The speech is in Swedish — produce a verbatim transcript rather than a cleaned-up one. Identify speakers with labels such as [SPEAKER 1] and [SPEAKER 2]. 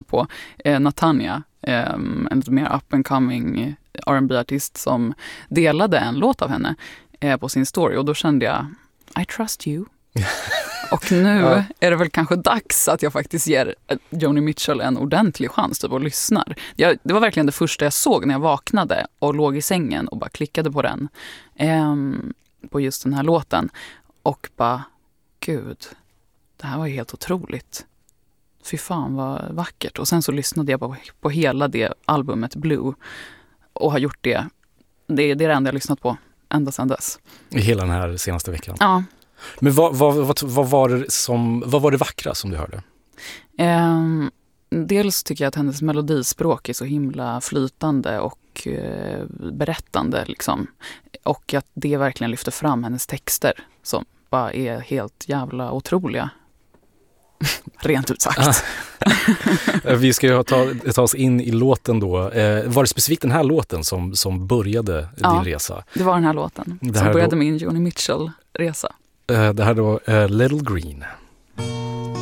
[SPEAKER 1] på. Eh, Natanya, eh, en lite mer up and coming R and B-artist som delade en låt av henne eh, på sin story. Och då kände jag, I trust you. Och nu ja. är det väl kanske dags att jag faktiskt ger Joni Mitchell en ordentlig chans typ, och lyssnar. Jag, det var verkligen det första jag såg när jag vaknade och låg i sängen och bara klickade på den. Eh, på just den här låten. Och bara, gud, det här var ju helt otroligt. Fy fan vad vackert. Och sen så lyssnade jag på, på hela det albumet Blue. Och har gjort det. Det är det enda jag har lyssnat på ända sedan dess.
[SPEAKER 2] I hela den här senaste veckan?
[SPEAKER 1] Ja.
[SPEAKER 2] Men vad, vad, vad, vad, var, det som, vad var det vackra som du hörde?
[SPEAKER 1] Um, dels tycker jag att hennes melodispråk är så himla flytande och uh, berättande. Liksom. Och att det verkligen lyfter fram hennes texter som bara är helt jävla otroliga. Rent ut sagt.
[SPEAKER 2] Ah. Vi ska ju ta, ta oss in i låten då. Eh, var det specifikt den här låten som, som började
[SPEAKER 1] ja,
[SPEAKER 2] din resa?
[SPEAKER 1] Det var den här låten
[SPEAKER 2] det
[SPEAKER 1] som
[SPEAKER 2] här
[SPEAKER 1] började
[SPEAKER 2] då,
[SPEAKER 1] min Joni Mitchell-resa.
[SPEAKER 2] Eh, det här då, eh, Little Green.